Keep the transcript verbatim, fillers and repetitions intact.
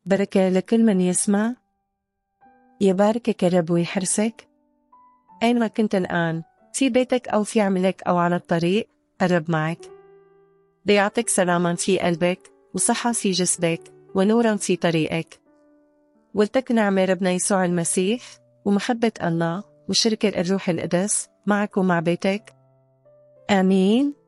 بركة لكل من يسمع. يباركك الرب ويحرسك أينما كنت الآن، في بيتك أو في عملك أو على الطريق. الرب معك، بيعطيك سلاما في قلبك وصحة في جسدك ونورا في طريقك. ولتكن نعمة ربنا يسوع المسيح ومحبة الله وشركة الروح القدس معك ومع بيتك. آمين.